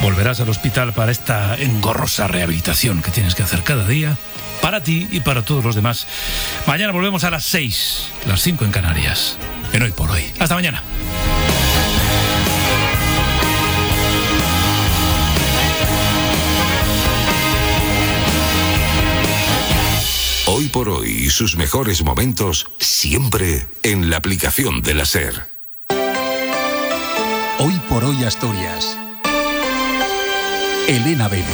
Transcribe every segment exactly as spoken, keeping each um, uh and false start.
volverás al hospital para esta engorrosa rehabilitación que tienes que hacer cada día, para ti y para todos los demás. Mañana volvemos a las seis, las cinco en Canarias, en Hoy por Hoy. Hasta mañana. Hoy por Hoy y sus mejores momentos siempre en la aplicación de la SER. Hoy por Hoy Asturias. Elena Vélez.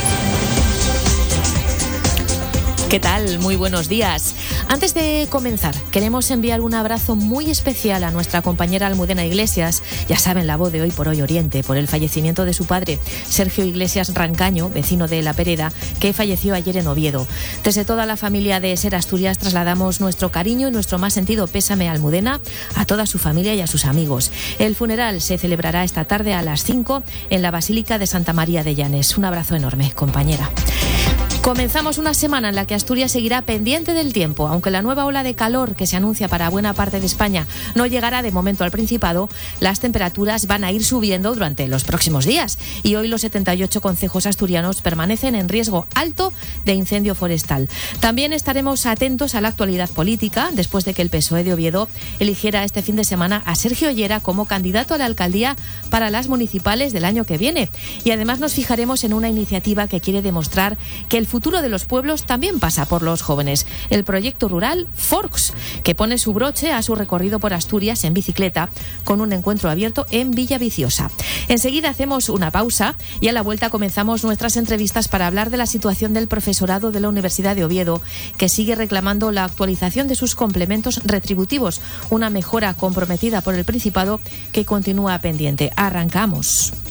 ¿Qué tal? Muy buenos días. Antes de comenzar, queremos enviar un abrazo muy especial a nuestra compañera Almudena Iglesias, ya saben, la voz de Hoy por Hoy Oriente, por el fallecimiento de su padre, Sergio Iglesias Rancaño, vecino de La Pereda, que falleció ayer en Oviedo. Desde toda la familia de SER Asturias trasladamos nuestro cariño y nuestro más sentido pésame a Almudena, a toda su familia y a sus amigos. El funeral se celebrará esta tarde a las cinco en la Basílica de Santa María de Llanes. Un abrazo enorme, compañera. Comenzamos una semana en la que Asturias seguirá pendiente del tiempo. Aunque la nueva ola de calor que se anuncia para buena parte de España no llegará de momento al Principado, las temperaturas van a ir subiendo durante los próximos días. Y hoy los setenta y ocho concejos asturianos permanecen en riesgo alto de incendio forestal. También estaremos atentos a la actualidad política, después de que el P S O E de Oviedo eligiera este fin de semana a Sergio Ollera como candidato a la alcaldía para las municipales del año que viene. Y además nos fijaremos en una iniciativa que quiere demostrar que el futuro de los pueblos también pasa por los jóvenes. El proyecto rural Forks, que pone su broche a su recorrido por Asturias en bicicleta con un encuentro abierto en Villaviciosa. Enseguida hacemos una pausa y a la vuelta comenzamos nuestras entrevistas para hablar de la situación del profesorado de la Universidad de Oviedo, que sigue reclamando la actualización de sus complementos retributivos, una mejora comprometida por el Principado que continúa pendiente. Arrancamos.